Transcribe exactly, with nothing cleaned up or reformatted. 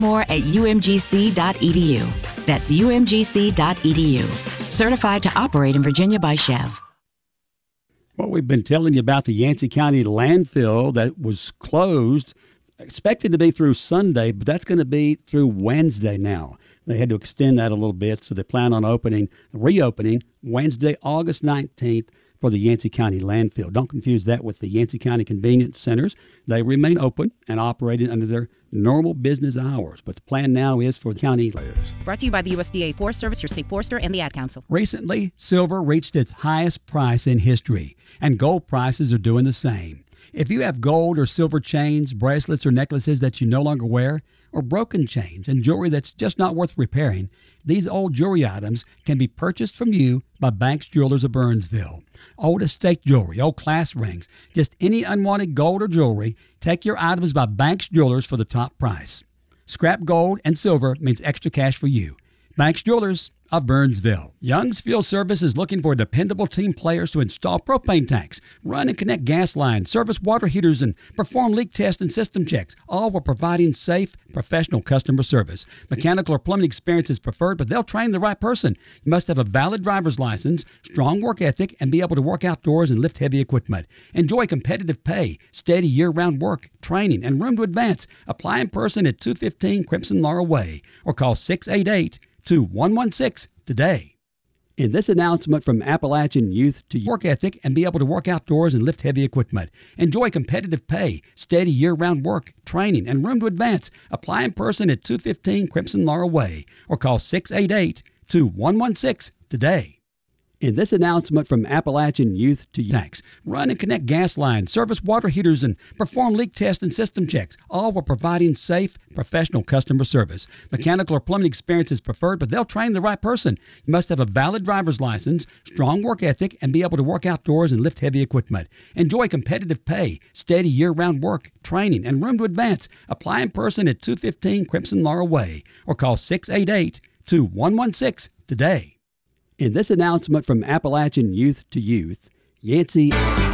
More at U M G C dot E D U. That's U M G C dot E D U. Certified to operate in Virginia by Chev. Well, we've been telling you about the Yancey County landfill that was closed, expected to be through Sunday, but that's going to be through Wednesday now. They had to extend that a little bit, so they plan on opening, reopening Wednesday, August nineteenth for the Yancey County landfill. Don't confuse that with the Yancey County Convenience Centers. They remain open and operating under their normal business hours, but the plan now is for the county players. Brought to you by the U S D A Forest Service, your state forester, and the Ad Council. Recently, silver reached its highest price in history, and gold prices are doing the same. If you have gold or silver chains, bracelets, or necklaces that you no longer wear, or broken chains and jewelry that's just not worth repairing, these old jewelry items can be purchased from you by Banks Jewelers of Burnsville. Old estate jewelry, old class rings, just any unwanted gold or jewelry, take your items by Banks Jewelers for the top price. Scrap gold and silver means extra cash for you. Banks Jewelers of Burnsville. Young's Fuel Service is looking for dependable team players to install propane tanks, run and connect gas lines, service water heaters, and perform leak tests and system checks, all while providing safe, professional customer service. Mechanical or plumbing experience is preferred, but they'll train the right person. You must have a valid driver's license, strong work ethic, and be able to work outdoors and lift heavy equipment. Enjoy competitive pay, steady year-round work, training, and room to advance. Apply in person at two fifteen Crimson Laurel Way or call six eight eight, two one one six today. In this announcement from Appalachian Youth to work ethic and be able to work outdoors and lift heavy equipment. Enjoy competitive pay, steady year-round work, training, and room to advance. Apply in person at two fifteen Crimson Laurel Way or call six eight eight, two one one six today. In this announcement from Appalachian Youth to Tanks, run and connect gas lines, service water heaters, and perform leak tests and system checks, all while providing safe, professional customer service. Mechanical or plumbing experience is preferred, but they'll train the right person. You must have a valid driver's license, strong work ethic, and be able to work outdoors and lift heavy equipment. Enjoy competitive pay, steady year-round work, training, and room to advance. Apply in person at two fifteen Crimson Laurel Way or call six eight eight, two one one six today. In this announcement from Appalachian Youth to Youth, Yancey...